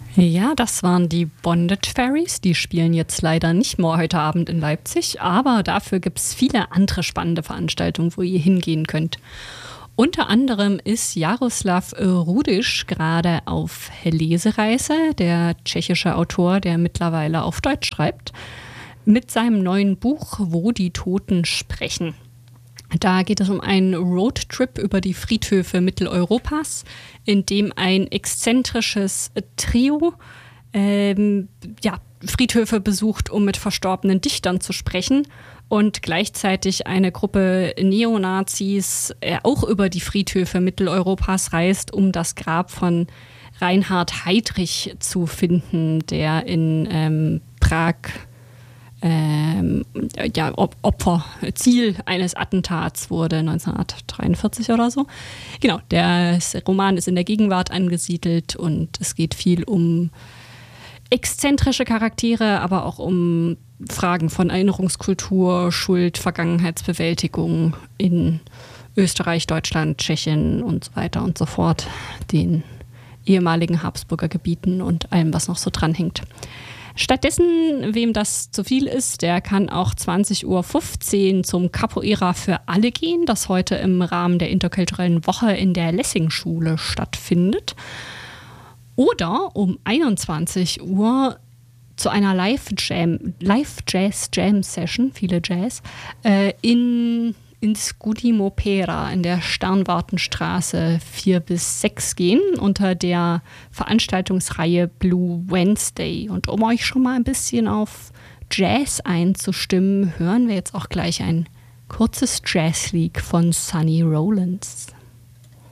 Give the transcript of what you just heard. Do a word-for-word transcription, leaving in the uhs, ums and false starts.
Ja, das waren die Bondage Fairies. Die spielen jetzt leider nicht mehr heute Abend in Leipzig, aber dafür gibt es viele andere spannende Veranstaltungen, wo ihr hingehen könnt. Unter anderem ist Jaroslav Rudisch gerade auf Lesereise, der tschechische Autor, der mittlerweile auf Deutsch schreibt, mit seinem neuen Buch Wo die Toten sprechen. Da geht es um einen Roadtrip über die Friedhöfe Mitteleuropas, in dem ein exzentrisches Trio ähm, ja, Friedhöfe besucht, um mit verstorbenen Dichtern zu sprechen, und gleichzeitig eine Gruppe Neonazis äh, auch über die Friedhöfe Mitteleuropas reist, um das Grab von Reinhard Heydrich zu finden, der in ähm, Prag Ähm, ja, Opfer, Ziel eines Attentats wurde, neunzehnhundertdreiundvierzig oder so. Genau, der Roman ist in der Gegenwart angesiedelt und es geht viel um exzentrische Charaktere, aber auch um Fragen von Erinnerungskultur, Schuld, Vergangenheitsbewältigung in Österreich, Deutschland, Tschechien und so weiter und so fort, den ehemaligen Habsburger Gebieten und allem, was noch so dranhängt. Stattdessen, wem das zu viel ist, der kann auch zwanzig Uhr fünfzehn zum Capoeira für alle gehen, das heute im Rahmen der interkulturellen Woche in der Lessing-Schule stattfindet. Oder um einundzwanzig Uhr zu einer Live-Jam, Live-Jazz-Jam-Session, viele Jazz, äh, in ins Gudimopera in der Sternwartenstraße vier bis sechs gehen, unter der Veranstaltungsreihe Blue Wednesday. Und um euch schon mal ein bisschen auf Jazz einzustimmen, hören wir jetzt auch gleich ein kurzes Jazzlied von Sonny Rollins.